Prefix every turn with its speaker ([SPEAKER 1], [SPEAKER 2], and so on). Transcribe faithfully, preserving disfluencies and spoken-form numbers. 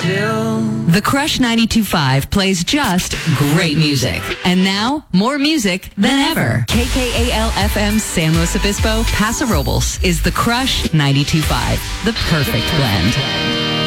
[SPEAKER 1] still.
[SPEAKER 2] The Crush ninety-two point five plays just great music. And now, more music than ever. K K A L F M San Luis Obispo, Paso Robles is The Crush ninety-two point five. The perfect blend.